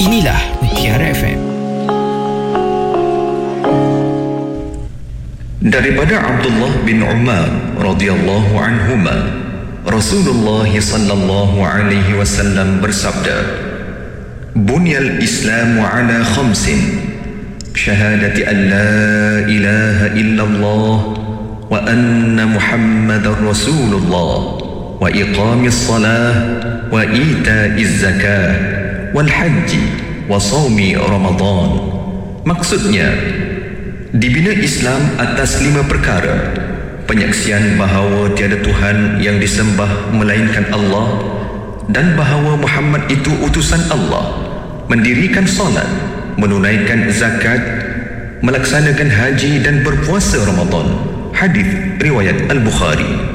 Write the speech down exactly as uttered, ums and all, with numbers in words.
Inilah Mutiara F M. Daripada Abdullah bin Umar radhiyallahu anhuma, Rasulullah sallallahu alaihi wasallam bersabda, "Bunyal Islamu ala khamsin, syahadati an la ilaha illallah wa anna Muhammadar Rasulullah wa iqamis salah wa ita'iz zakah wal haji wa sawmi Ramadan." Maksudnya, dibina Islam atas lima perkara: penyaksian bahawa tiada Tuhan yang disembah melainkan Allah dan bahawa Muhammad itu utusan Allah, mendirikan solat, menunaikan zakat, melaksanakan haji dan berpuasa Ramadan. Hadis riwayat Al-Bukhari.